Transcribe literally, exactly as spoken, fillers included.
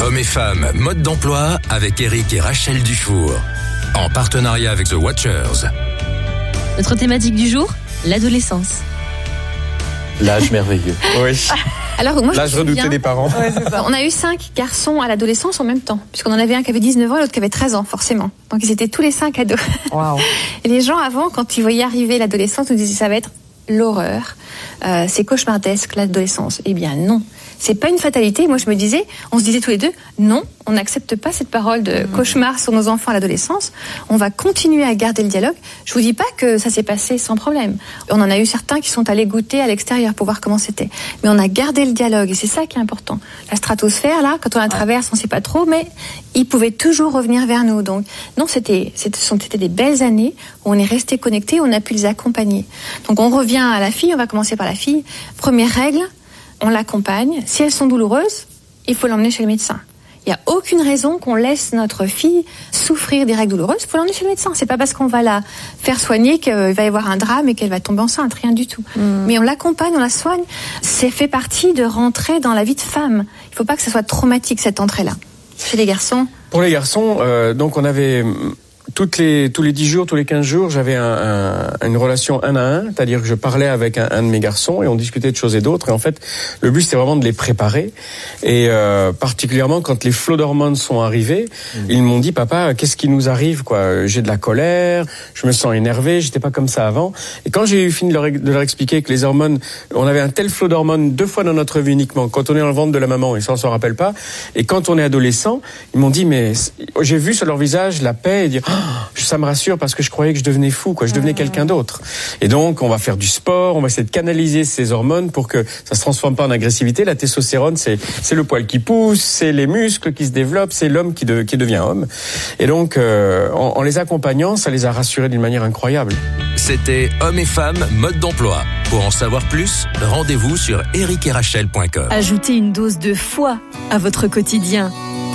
Hommes et femmes, mode d'emploi avec Eric et Rachel Dufour. En partenariat avec The Watchers. Notre thématique du jour, l'adolescence. L'âge merveilleux. Oui. Alors, moi, L'âge je me redouté souviens, des parents. Ouais, on a eu cinq garçons à l'adolescence en même temps, puisqu'on en avait un qui avait dix-neuf ans et l'autre qui avait treize ans, forcément. Donc ils étaient tous les cinq ados. Wow. Et les gens avant, quand ils voyaient arriver l'adolescence, nous disaient ça va être l'horreur, euh, c'est cauchemardesque l'adolescence. Eh bien non, c'est pas une fatalité. Moi je me disais, on se disait tous les deux, non, on n'accepte pas cette parole de cauchemar sur nos enfants à l'adolescence. On va continuer à garder le dialogue. Je vous dis pas que ça s'est passé sans problème. On en a eu certains qui sont allés goûter à l'extérieur pour voir comment c'était. Mais on a gardé le dialogue et c'est ça qui est important. La stratosphère là, quand on la traverse, on sait pas trop, mais ils pouvaient toujours revenir vers nous. Donc non, c'était, c'était, c'était des belles années où on est resté connectés, on a pu les accompagner. Donc on revient à la fille, on va commencer par la fille. Première règle, on l'accompagne. Si elles sont douloureuses, il faut l'emmener chez le médecin. Il n'y a aucune raison qu'on laisse notre fille souffrir des règles douloureuses. Il faut l'emmener chez le médecin. C'est pas parce qu'on va la faire soigner qu'il va y avoir un drame et qu'elle va tomber enceinte, rien du tout. Mmh. Mais on l'accompagne, on la soigne. C'est fait partie de rentrer dans la vie de femme. Il ne faut pas que ça soit traumatique cette entrée-là. Chez les garçons. Pour les garçons, euh, donc on avait toutes les tous les dix jours, tous les quinze jours, j'avais un, un, une relation un à un, c'est-à-dire que je parlais avec un, un de mes garçons et on discutait de choses et d'autres. Et en fait, le but c'était vraiment de les préparer. Et euh, particulièrement quand les flots d'hormones sont arrivés, mmh. ils m'ont dit papa, qu'est-ce qui nous arrive quoi ? J'ai de la colère, je me sens énervé, j'étais pas comme ça avant. Et quand j'ai eu fini de leur, de leur expliquer que les hormones, on avait un tel flot d'hormones deux fois dans notre vie uniquement, quand on est dans le ventre de la maman et ça on s'en rappelle pas. Et quand on est adolescent, ils m'ont dit mais j'ai vu sur leur visage la paix et dire oh, ça me rassure parce que je croyais que je devenais fou, quoi. Je devenais quelqu'un d'autre. Et donc, on va faire du sport, on va essayer de canaliser ces hormones pour que ça se transforme pas en agressivité. La testostérone, c'est, c'est le poil qui pousse, c'est les muscles qui se développent, c'est l'homme qui, de, qui devient homme. Et donc, euh, en, en les accompagnant, ça les a rassurés d'une manière incroyable. C'était Hommes et femmes, mode d'emploi. Pour en savoir plus, rendez-vous sur eric et rachel point com. Ajoutez une dose de foi à votre quotidien.